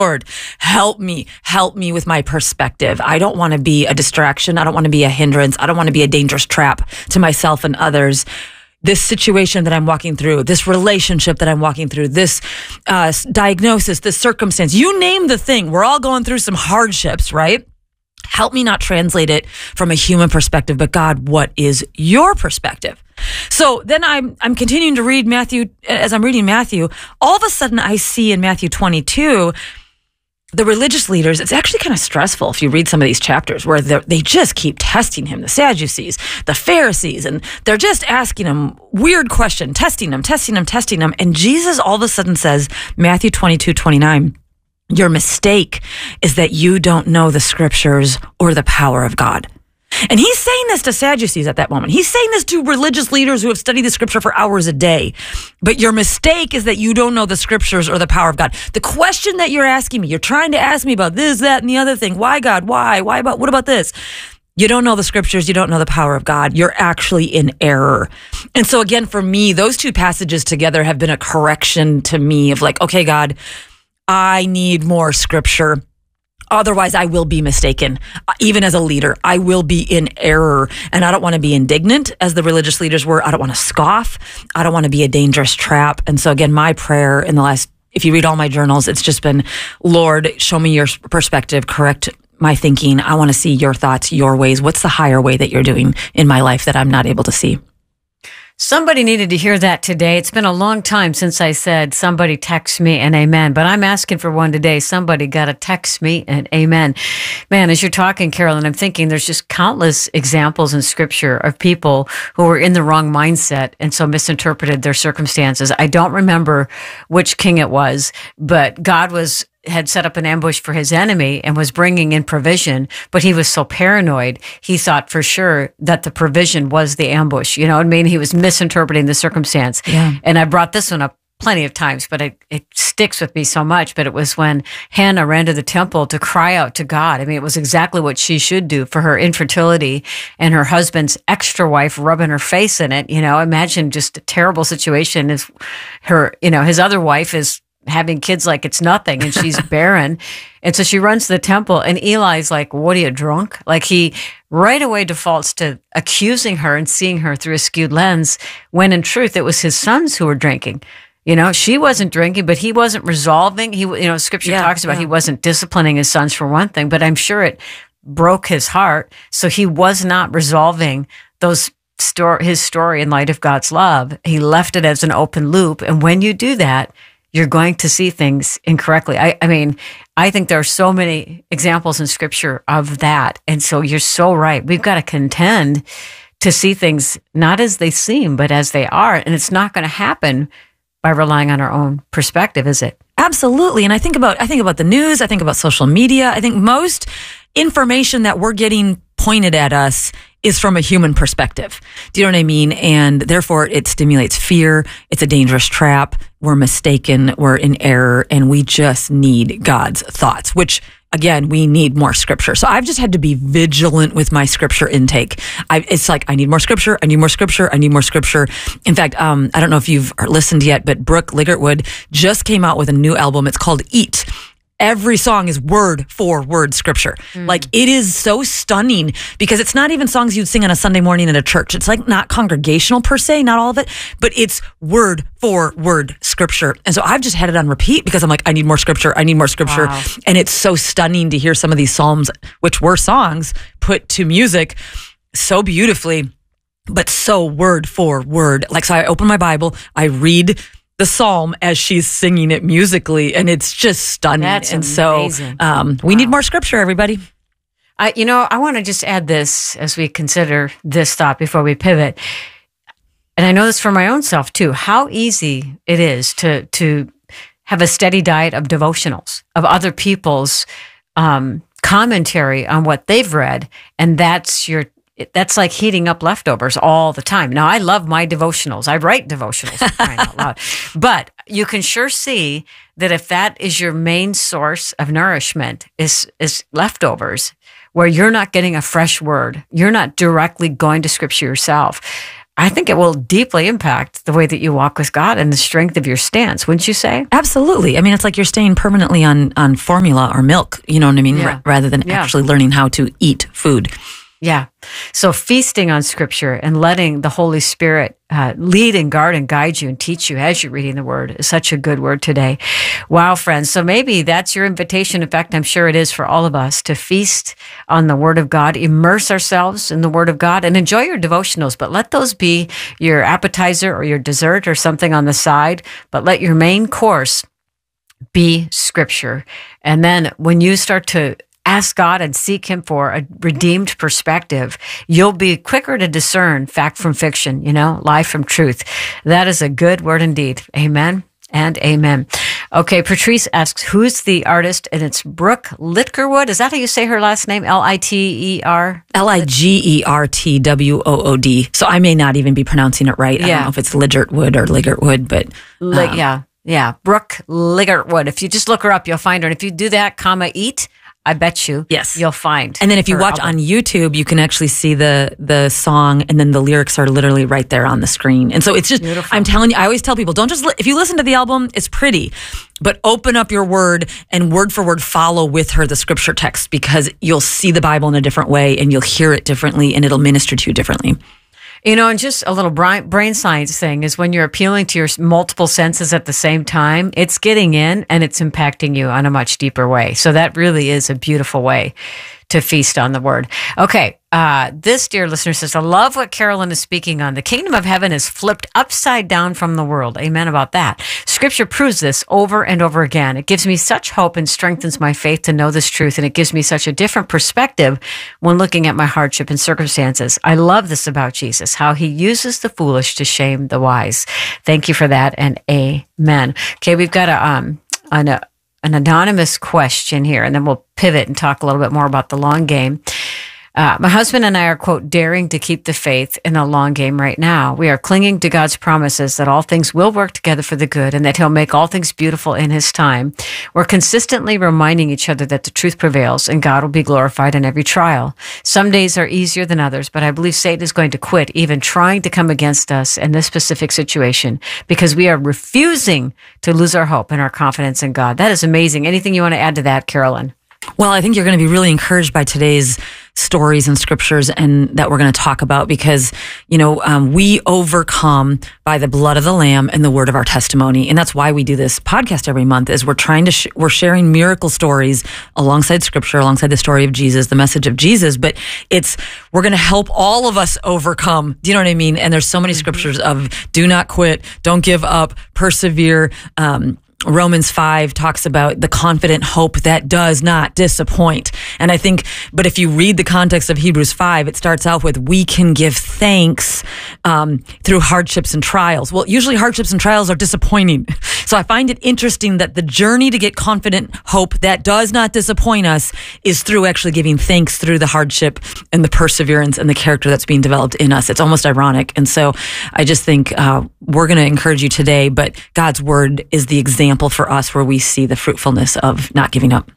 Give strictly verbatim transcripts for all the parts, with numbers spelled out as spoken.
Lord, help me, help me with my perspective. I don't want to be a distraction. I don't want to be a hindrance. I don't want to be a dangerous trap to myself and others. This situation that I'm walking through, this relationship that I'm walking through, this uh, diagnosis, this circumstance, you name the thing. We're all going through some hardships, right? Help me not translate it from a human perspective, but God, what is your perspective? So then I'm I'm continuing to read Matthew. As I'm reading Matthew, all of a sudden I see in Matthew twenty-two, the religious leaders, it's actually kind of stressful if you read some of these chapters where they just keep testing him, the Sadducees, the Pharisees, and they're just asking him weird questions, testing him, testing him, testing him. And Jesus all of a sudden says, Matthew twenty-two, twenty-nine, your mistake is that you don't know the scriptures or the power of God. And he's saying this to Sadducees at that moment. He's saying this to religious leaders who have studied the scripture for hours a day. But your mistake is that you don't know the scriptures or the power of God. The question that you're asking me, you're trying to ask me about this, that, and the other thing. Why, God? Why? Why about, what about this? You don't know the scriptures. You don't know the power of God. You're actually in error. And so again, for me, those two passages together have been a correction to me of like, okay, God, I need more scripture. Otherwise, I will be mistaken. Even as a leader, I will be in error. And I don't want to be indignant as the religious leaders were. I don't want to scoff. I don't want to be a dangerous trap. And so again, my prayer in the last, if you read all my journals, it's just been, Lord, show me your perspective, correct my thinking. I want to see your thoughts, your ways. What's the higher way that you're doing in my life that I'm not able to see? Somebody needed to hear that today. It's been a long time since I said, somebody text me an amen, but I'm asking for one today. Somebody got to text me an amen. Man, as you're talking, Carolyn, I'm thinking there's just countless examples in scripture of people who were in the wrong mindset and so misinterpreted their circumstances. I don't remember which king it was, but God was had set up an ambush for his enemy and was bringing in provision, but he was so paranoid, he thought for sure that the provision was the ambush. You know what I mean? He was misinterpreting the circumstance. Yeah. And I brought this one up plenty of times, but it, it sticks with me so much. But it was when Hannah ran to the temple to cry out to God. I mean, it was exactly what she should do for her infertility and her husband's extra wife rubbing her face in it. You know, imagine just a terrible situation. Is her, you know, his other wife is having kids like it's nothing and she's barren. And so she runs to the temple and Eli's like, what are you, drunk? Like he right away defaults to accusing her and seeing her through a skewed lens when in truth it was his sons who were drinking. You know, she wasn't drinking, but he wasn't resolving. He, you know, scripture yeah, talks about yeah. he wasn't disciplining his sons for one thing, but I'm sure it broke his heart. So he was not resolving those story, his story in light of God's love. He left it as an open loop. And when you do that, you're going to see things incorrectly. I, I mean, I think there are so many examples in scripture of that. And so you're so right. We've got to contend to see things not as they seem, but as they are. And it's not going to happen by relying on our own perspective, is it? Absolutely. And I think about, I think about the news. I think about social media. I think most information that we're getting pointed at us is from a human perspective. Do you know what I mean? And therefore it stimulates fear. It's a dangerous trap. We're mistaken. We're in error and we just need God's thoughts, which again, we need more scripture. So I've just had to be vigilant with my scripture intake. I, it's like, I need more scripture. I need more scripture. I need more scripture. In fact, um, I don't know if you've listened yet, but Brooke Ligertwood just came out with a new album. It's called Eat. Every song is word for word scripture. Mm. Like it is so stunning because it's not even songs you'd sing on a Sunday morning at a church. It's like not congregational per se, not all of it, but it's word for word scripture. And so I've just had it on repeat because I'm like, I need more scripture. I need more scripture. Wow. And it's so stunning to hear some of these psalms, which were songs put to music so beautifully, but so word for word. Like, so I open my Bible, I read the psalm as she's singing it musically, and it's just stunning. That's and amazing. so um, we Wow. need more scripture, everybody. I, you know, I want to just add this as we consider this thought before we pivot. And I know this for my own self too, how easy it is to to have a steady diet of devotionals, of other people's um, commentary on what they've read, and that's your that's like heating up leftovers all the time. Now, I love my devotionals. I write devotionals, crying out loud. But you can sure see that if that is your main source of nourishment, is is leftovers, where you're not getting a fresh word, you're not directly going to scripture yourself, I think it will deeply impact the way that you walk with God and the strength of your stance, wouldn't you say? Absolutely. I mean, it's like you're staying permanently on, on formula or milk, you know what I mean? Yeah. R- rather than Yeah. actually learning how to eat food. Yeah. So feasting on Scripture and letting the Holy Spirit uh, lead and guard and guide you and teach you as you're reading the Word is such a good word today. Wow, friends. So maybe that's your invitation. In fact, I'm sure it is for all of us to feast on the Word of God, immerse ourselves in the Word of God, and enjoy your devotionals. But let those be your appetizer or your dessert or something on the side. But let your main course be Scripture. And then when you start to ask God and seek Him for a redeemed perspective, you'll be quicker to discern fact from fiction, you know, lie from truth. That is a good word indeed. Amen and amen. Okay, Patrice asks, who's the artist? And it's Brooke Ligertwood. Is that how you say her last name? L I T E R? L I G E R T W O O D. So I may not even be pronouncing it right. I Yeah. don't know if it's Ligertwood or Ligertwood, but... Li- um, yeah, yeah. Brooke Ligertwood. If you just look her up, you'll find her. And if you do that, comma, eat, I bet you, Yes. you'll find. And then if you her watch album. on YouTube, you can actually see the the song, and then the lyrics are literally right there on the screen. And so it's just, Beautiful. I'm telling you, I always tell people, don't just, li- if you listen to the album, it's pretty, but open up your word and word for word follow with her the scripture text, because you'll see the Bible in a different way and you'll hear it differently and it'll minister to you differently. You know, and just a little brain, brain science thing is when you're appealing to your multiple senses at the same time, it's getting in and it's impacting you on a much deeper way. So that really is a beautiful way to feast on the Word. Okay, uh, this dear listener says, I love what Carolyn is speaking on. The kingdom of heaven is flipped upside down from the world. Amen about that. Scripture proves this over and over again. It gives me such hope and strengthens my faith to know this truth, and it gives me such a different perspective when looking at my hardship and circumstances. I love this about Jesus, how He uses the foolish to shame the wise. Thank you for that, and amen. Okay, we've got a um an, a, an anonymous question here, and then we'll pivot and talk a little bit more about the long game. Uh, my husband and I are, quote, daring to keep the faith in the long game right now. We are clinging to God's promises that all things will work together for the good and that He'll make all things beautiful in His time. We're consistently reminding each other that the truth prevails and God will be glorified in every trial. Some days are easier than others, but I believe Satan is going to quit even trying to come against us in this specific situation because we are refusing to lose our hope and our confidence in God. That is amazing. Anything you want to add to that, Carolyn? Well, I think you're going to be really encouraged by today's stories and scriptures and that we're going to talk about because, you know, um, we overcome by the blood of the Lamb and the word of our testimony. And that's why we do this podcast every month is we're trying to, sh- we're sharing miracle stories alongside scripture, alongside the story of Jesus, the message of Jesus, but it's, we're going to help all of us overcome. Do you know what I mean? And there's so many scriptures of do not quit, don't give up, persevere, um, Romans five talks about the confident hope that does not disappoint. And I think, but if you read the context of Hebrews five, it starts out with, we can give thanks um, through hardships and trials. Well, usually hardships and trials are disappointing. So I find it interesting that the journey to get confident hope that does not disappoint us is through actually giving thanks through the hardship and the perseverance and the character that's being developed in us. It's almost ironic. And so I just think uh, we're going to encourage you today, but God's word is the example for us where we see the fruitfulness of not giving up.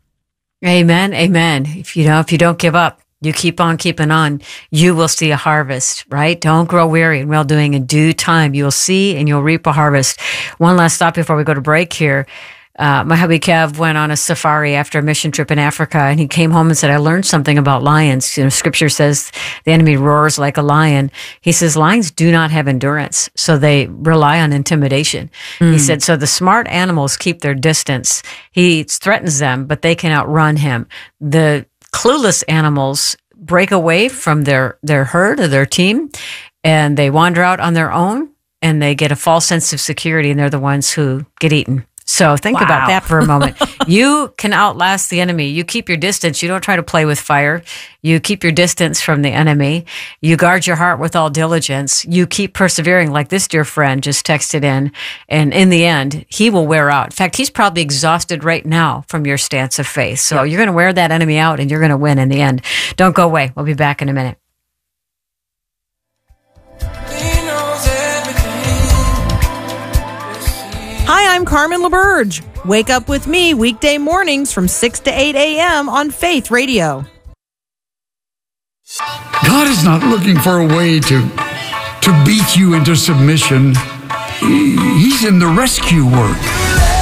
Amen. Amen. If you know, if you don't give up, you keep on keeping on, you will see a harvest, right? Don't grow weary in well doing. In due time, you will see and you'll reap a harvest. One last thought before we go to break here. Uh, my hubby Kev went on a safari after a mission trip in Africa, and he came home and said, I learned something about lions. You know, scripture says the enemy roars like a lion. He says lions do not have endurance, so they rely on intimidation. Mm. He said, so the smart animals keep their distance. He threatens them, but they can outrun him. The clueless animals break away from their, their herd or their team, and they wander out on their own, and they get a false sense of security, and they're the ones who get eaten. So think Wow. about that for a moment. You can outlast the enemy. You keep your distance. You don't try to play with fire. You keep your distance from the enemy. You guard your heart with all diligence. You keep persevering like this dear friend just texted in. And in the end, he will wear out. In fact, he's probably exhausted right now from your stance of faith. So yep. You're going to wear that enemy out and you're going to win in the end. Don't go away. We'll be back in a minute. Hi, I'm Carmen LaBerge. Wake up with me weekday mornings from six to eight a.m. on Faith Radio. God is not looking for a way to to beat you into submission. He's in the rescue work.